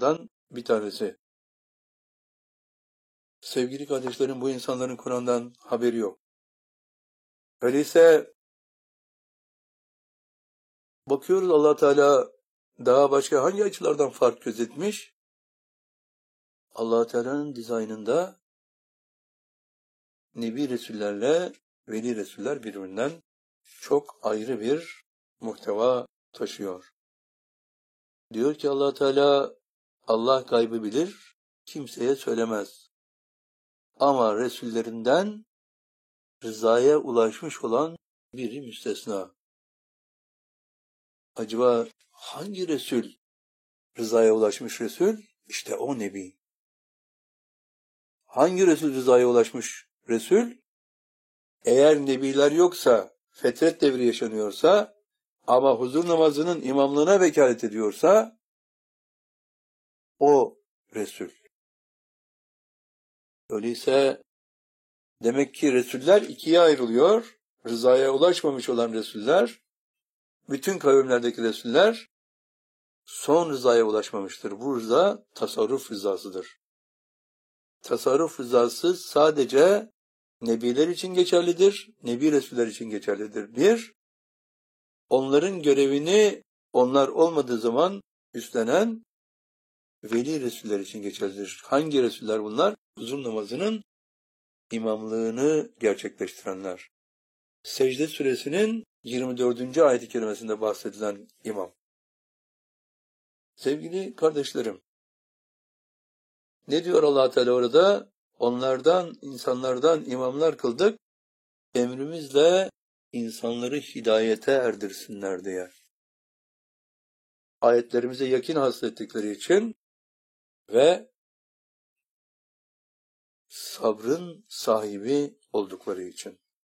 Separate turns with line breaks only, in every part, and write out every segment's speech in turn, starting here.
insanlardan bir tanesi. Sevgili kardeşlerim, bu insanların Kur'an'dan haberi yok. Öyleyse bakıyoruz, Allah Teala daha başka hangi açılardan fark gözetmiş? Allah Teala'nın dizaynında Nebi Resullerle Veli Resuller birbirinden çok ayrı bir muhteva taşıyor. Diyor ki Allah Teala, Allah gaybı bilir, kimseye söylemez. Ama Resullerinden rızaya ulaşmış olan biri müstesna. Acaba hangi Resul rızaya ulaşmış Resul? İşte o Nebi. Hangi Resul rızaya ulaşmış Resul? Eğer Nebiler yoksa, fetret devri yaşanıyorsa ama huzur namazının imamlığına vekalet ediyorsa o Resul. Öyleyse demek ki Resuller ikiye ayrılıyor. Rızaya ulaşmamış olan Resuller, bütün kavimlerdeki Resuller son rızaya ulaşmamıştır. Bu rıza tasarruf rızasıdır. Tasarruf rızası sadece Nebiler için geçerlidir, Nebi Resuller için geçerlidir. Bir, onların görevini onlar olmadığı zaman üstlenen Veli Resuller için geçerlidir. Hangi Resuller bunlar? Huzur namazının imamlığını gerçekleştirenler. Secde suresinin 24. ayet-i kerimesinde bahsedilen imam. Sevgili kardeşlerim, ne diyor Allah Teala orada? Onlardan, insanlardan imamlar kıldık, emrimizle insanları hidayete erdirsinler diye. Ayetlerimize yakın hasrettikleri için ve sabrın sahibi oldukları için.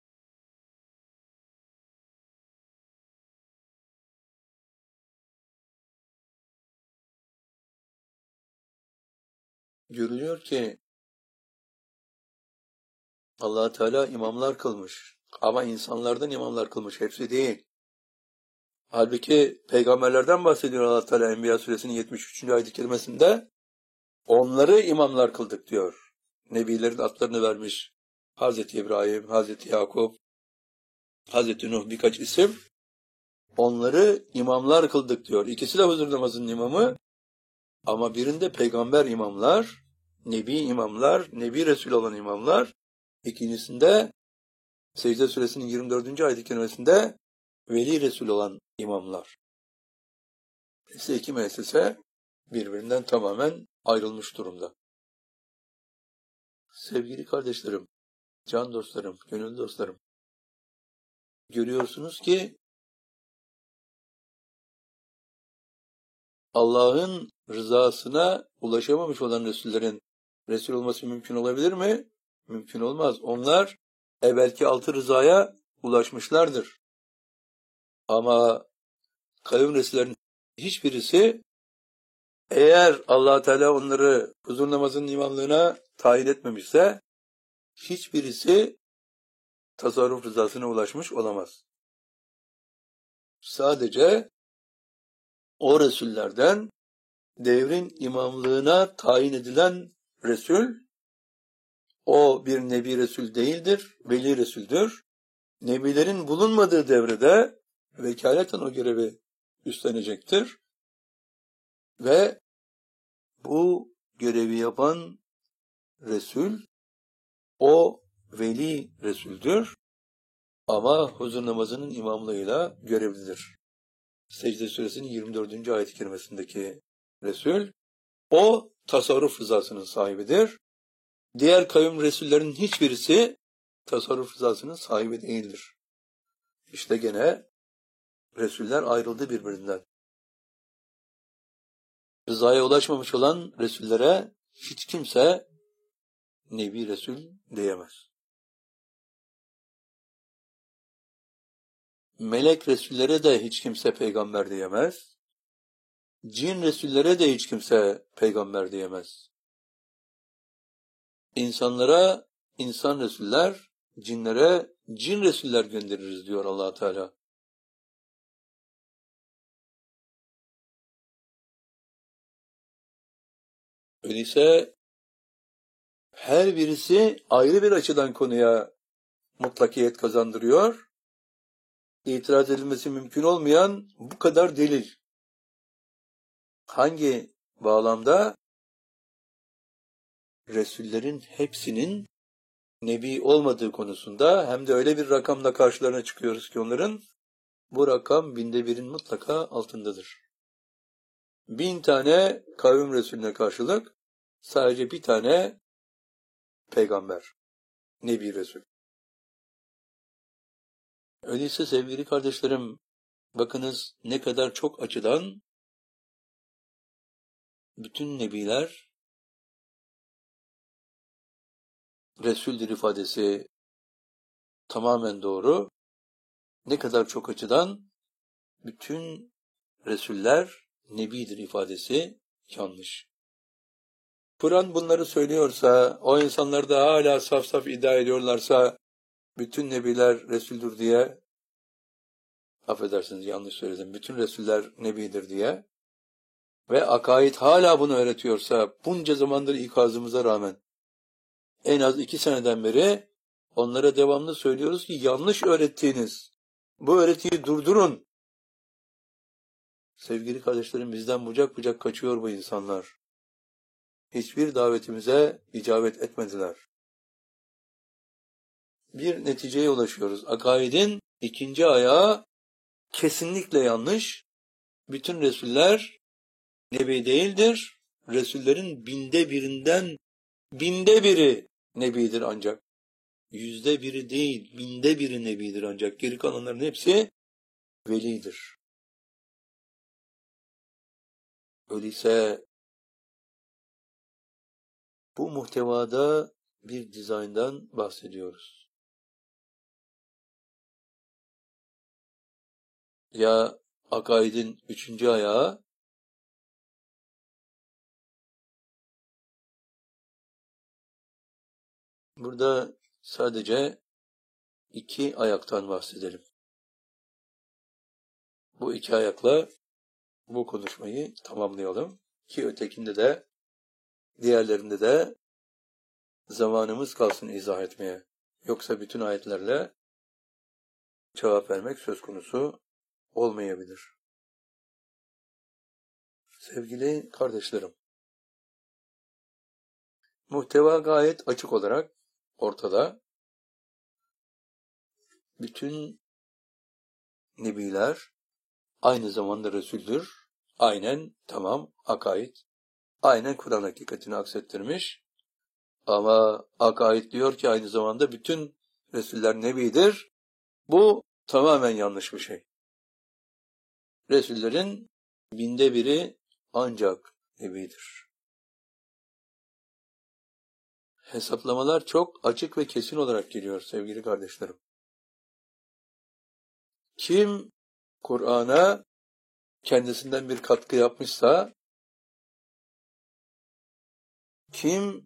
Görülüyor ki Allah Teala imamlar kılmış. Ama insanlardan imamlar kılmış. Hepsi değil. Halbuki peygamberlerden bahsediyor Allah Teala Enbiya suresinin 73. ayet-i kerimesinde. Onları imamlar kıldık diyor. Nebilerin adlarını vermiş. Hazreti İbrahim, Hazreti Yakup, Hazreti Nuh birkaç isim. Onları imamlar kıldık diyor. İkisi de huzur namazının imamı. Ama birinde peygamber imamlar, Nebi imamlar, Nebi Resul olan imamlar. İkincisinde Secde suresinin 24. ayet-i kerimesinde Veli Resul olan imamlar. İşte iki müessese birbirinden tamamen ayrılmış durumda. Sevgili kardeşlerim, can dostlarım, gönül dostlarım, görüyorsunuz ki Allah'ın rızasına ulaşamamış olan Resullerin Resul olması mümkün olabilir mi? Mümkün olmaz. Onlar evvelki 6 rızaya ulaşmışlardır. Ama kavim Resullerin hiçbirisi, eğer Allah Teala onları huzur namazının imamlığına tayin etmemişse, hiçbirisi tasarruf rızasına ulaşmış olamaz. Sadece o Resullerden devrin imamlığına tayin edilen Resul, o bir Nebi Resul değildir, Veli Resul'dür. Nebilerin bulunmadığı devrede vekaleten o görevi üstlenecektir. Ve bu görevi yapan Resul, o Veli Resul'dür. Ama huzur namazının imamlığıyla görevlidir. Secde suresinin 24. ayet-i kerimesindeki Resul, o tasarruf rızasının sahibidir. Diğer kavim Resullerin hiçbirisi tasarruf rızasının sahibi değildir. İşte gene Resuller ayrıldı birbirinden. Rızaya ulaşmamış olan Resullere hiç kimse Nebi Resul diyemez. Melek Resullere de hiç kimse peygamber diyemez. Cin Resullere de hiç kimse peygamber diyemez. İnsanlara insan Resuller, cinlere cin Resuller göndeririz diyor Allah Teala. Öyleyse her birisi ayrı bir açıdan konuya mutlakiyet kazandırıyor. İtiraz edilmesi mümkün olmayan bu kadar delil. Hangi bağlamda? Resullerin hepsinin nebi olmadığı konusunda, hem de öyle bir rakamla karşılarına çıkıyoruz ki onların, bu rakam 1/1000'in mutlaka altındadır. 1000 tane kavim Resulüne karşılık sadece bir tane peygamber, Nebi Resul. Öyleyse sevgili kardeşlerim, bakınız ne kadar çok açıdan bütün nebiler Resul'dür ifadesi tamamen doğru. Ne kadar çok açıdan bütün Resuller Nebidir ifadesi yanlış. Kur'an bunları söylüyorsa, o insanlar da hala saf saf iddia ediyorlarsa bütün Nebiler Resul'dür diye, affedersiniz yanlış söyledim, bütün Resuller Nebidir diye ve akaid hala bunu öğretiyorsa, bunca zamandır ikazımıza rağmen en az 2 seneden beri onlara devamlı söylüyoruz ki yanlış öğrettiğiniz bu öğretiyi durdurun. Sevgili kardeşlerim, bizden bucak bucak kaçıyor bu insanlar. Hiçbir davetimize icabet etmediler. Bir neticeye ulaşıyoruz. Akaidin ikinci ayağı kesinlikle yanlış. Bütün Resuller Nebi değildir. Resullerin 1/1000'inden 1/1000'i Nebidir ancak. 100'de 1'i değil, 1/1000'i Nebidir ancak. Geri kalanların hepsi velidir. Öyleyse bu muhtevada bir dizayndan bahsediyoruz. Ya akaidin 3. ayağı, burada sadece 2 ayaktan bahsedelim. Bu 2 ayakla bu konuşmayı tamamlayalım ki ötekinde de, diğerlerinde de zamanımız kalsın izah etmeye. Yoksa bütün ayetlerle cevap vermek söz konusu olmayabilir. Sevgili kardeşlerim, muhteva gayet açık olarak ortada. Bütün nebiler aynı zamanda Resul'dür. Aynen tamam akaid. Aynen Kur'an hakikatini aksettirmiş. Ama akaid diyor ki aynı zamanda bütün Resuller Nebidir. Bu tamamen yanlış bir şey. Resullerin 1/1000'i ancak Nebidir. Hesaplamalar çok açık ve kesin olarak geliyor sevgili kardeşlerim. Kim Kur'an'a kendisinden bir katkı yapmışsa, kim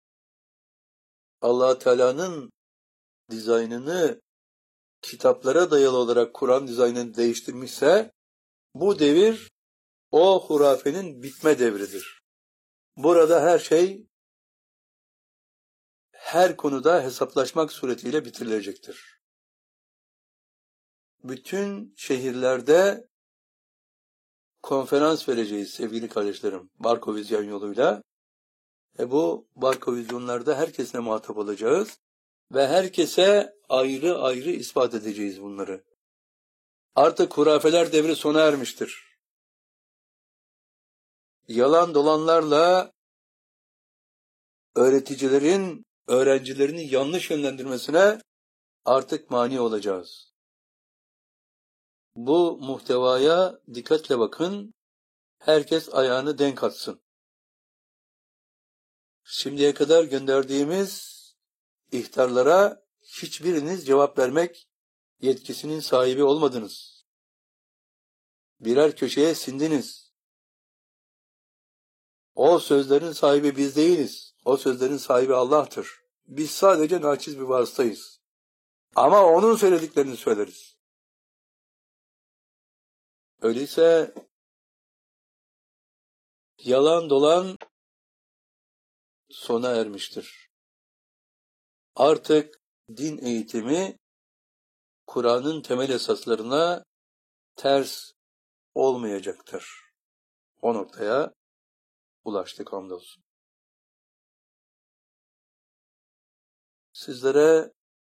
Allah Teala'nın dizaynını kitaplara dayalı olarak Kur'an dizaynını değiştirmişse, bu devir o hurafenin bitme devridir. Burada her şey her konuda hesaplaşmak suretiyle bitirilecektir. Bütün şehirlerde konferans vereceğiz sevgili kardeşlerim, Barkovizyon yoluyla. Bu Barkovizyonlarda herkesle muhatap olacağız ve herkese ayrı ayrı ispat edeceğiz bunları. Artık hurafeler devri sona ermiştir. Yalan dolanlarla öğreticilerin öğrencilerini yanlış yönlendirmesine artık mani olacağız. Bu muhtevaya dikkatle bakın, herkes ayağını denk atsın. Şimdiye kadar gönderdiğimiz ihtarlara hiçbiriniz cevap vermek yetkisinin sahibi olmadınız. Birer köşeye sindiniz. O sözlerin sahibi biz değiliz. O sözlerin sahibi Allah'tır. Biz sadece naçiz bir vasıtayız. Ama onun söylediklerini söyleriz. Öyleyse yalan dolan sona ermiştir. Artık din eğitimi Kur'an'ın temel esaslarına ters olmayacaktır. O noktaya ulaştık hamdolsun. Sizlere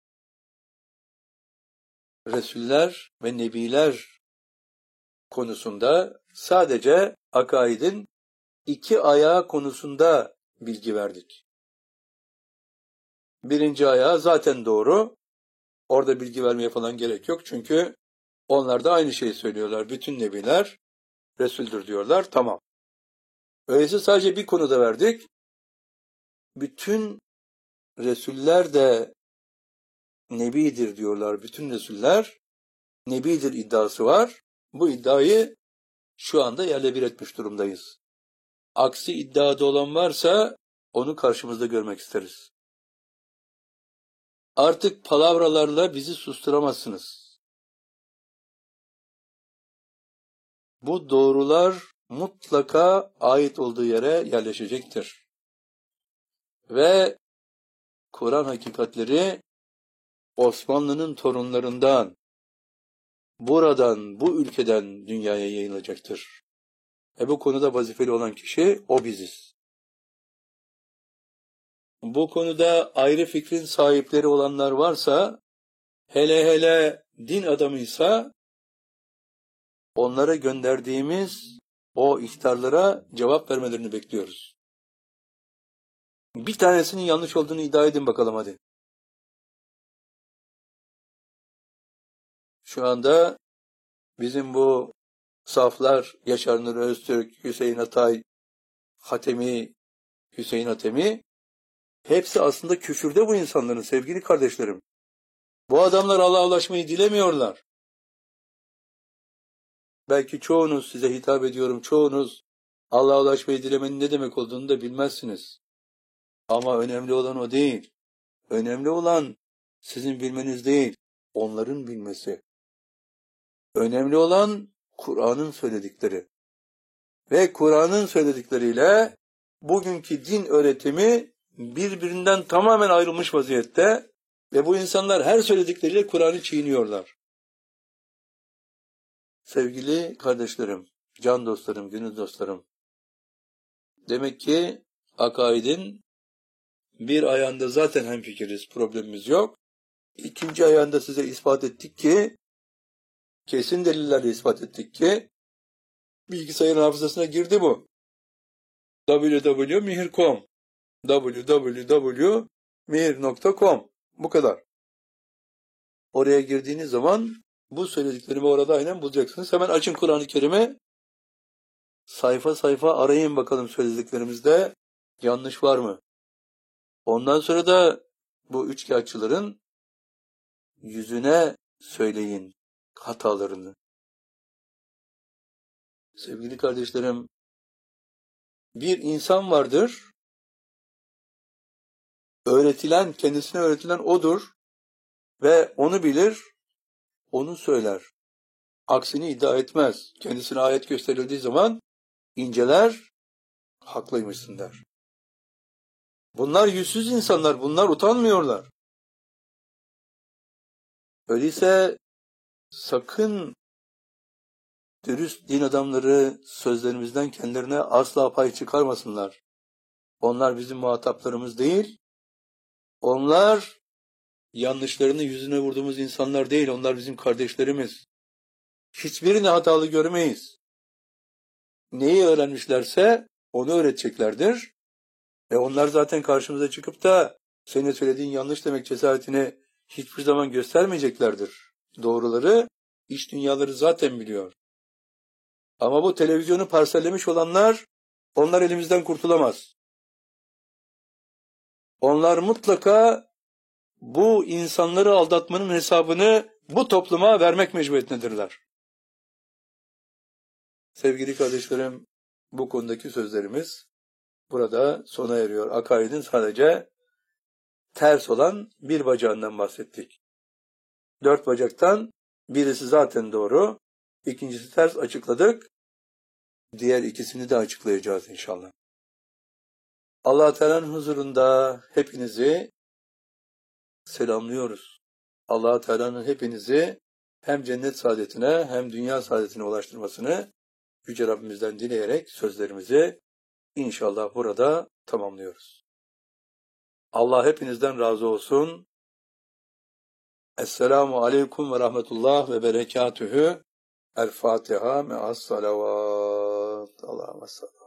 Resuller ve Nebiler konusunda sadece akaidin 2 ayağı konusunda bilgi verdik. Birinci ayağı zaten doğru. Orada bilgi vermeye falan gerek yok. Çünkü onlar da aynı şeyi söylüyorlar. Bütün nebiler Resul'dür diyorlar. Tamam. Öyleyse sadece bir konuda verdik. Bütün Resuller de Nebidir diyorlar. Bütün Resuller Nebidir iddiası var. Bu iddiayı şu anda yerle bir etmiş durumdayız. Aksi iddiada olan varsa onu karşımızda görmek isteriz. Artık palavralarla bizi susturamazsınız. Bu doğrular mutlaka ait olduğu yere yerleşecektir. Ve Kur'an hakikatleri Osmanlı'nın torunlarından, buradan, bu ülkeden dünyaya yayılacaktır. Bu konuda vazifeli olan kişi o biziz. Bu konuda ayrı fikrin sahipleri olanlar varsa, hele din adamıysa, onlara gönderdiğimiz o ihtarlara cevap vermelerini bekliyoruz. Bir tanesinin yanlış olduğunu iddia edin bakalım hadi. Şu anda bizim bu saflar, Yaşar Nuri Öztürk, Hüseyin Atay, Hüseyin Hatemi, hepsi aslında küfürde bu insanların sevgili kardeşlerim. Bu adamlar Allah'a ulaşmayı dilemiyorlar. Belki çoğunuz, size hitap ediyorum, çoğunuz Allah'a ulaşmayı dilemenin ne demek olduğunu da bilmezsiniz. Ama önemli olan o değil. Önemli olan sizin bilmeniz değil, onların bilmesi. Önemli olan Kur'an'ın söyledikleri. Ve Kur'an'ın söyledikleriyle bugünkü din öğretimi birbirinden tamamen ayrılmış vaziyette ve bu insanlar her söyledikleriyle Kur'an'ı çiğniyorlar. Sevgili kardeşlerim, can dostlarım, gönül dostlarım, demek ki akaidin bir ayağında zaten hemfikiriz, problemimiz yok. İkinci ayağında size ispat ettik ki, kesin delillerle ispat ettik ki, bilgisayarın hafızasına girdi bu. www.mihir.com www.mihir.com Bu kadar. Oraya girdiğiniz zaman bu söylediklerimi orada aynen bulacaksınız. Hemen açın Kur'an-ı Kerim'i. Sayfa sayfa arayın bakalım söylediklerimizde yanlış var mı? Ondan sonra da bu üçkağıtçıların yüzüne söyleyin hatalarını. Sevgili kardeşlerim, bir insan vardır, kendisine öğretilen odur ve onu bilir, onu söyler. Aksini iddia etmez. Kendisine ayet gösterildiği zaman inceler, haklıymışsın der. Bunlar yüzsüz insanlar, bunlar utanmıyorlar. Öyleyse sakın dürüst din adamları sözlerimizden kendilerine asla pay çıkarmasınlar. Onlar bizim muhataplarımız değil. Onlar yanlışlarını yüzüne vurduğumuz insanlar değil. Onlar bizim kardeşlerimiz. Hiçbirini hatalı görmeyiz. Neyi öğrenmişlerse onu öğreteceklerdir. Onlar zaten karşımıza çıkıp da senin söylediğin yanlış demek cesaretini hiçbir zaman göstermeyeceklerdir. Doğruları, iç dünyaları zaten biliyor. Ama bu televizyonu parsellemiş olanlar, onlar elimizden kurtulamaz. Onlar mutlaka bu insanları aldatmanın hesabını bu topluma vermek mecburiyetindedirler. Sevgili kardeşlerim, bu konudaki sözlerimiz burada sona eriyor. Akaidin sadece ters olan bir bacağından bahsettik. 4 bacaktan birisi zaten doğru, ikincisi ters açıkladık. Diğer ikisini de açıklayacağız inşallah. Allah Teala'nın huzurunda hepinizi selamlıyoruz. Allah Teala'nın hepinizi hem cennet saadetine hem dünya saadetine ulaştırmasını Yüce Rabbimizden dileyerek sözlerimizi inşallah burada tamamlıyoruz. Allah hepinizden razı olsun. Esselamu aleyküm ve rahmetullah ve berekatühü. El Fatiha me'as salavat. Allah'a sallallahu.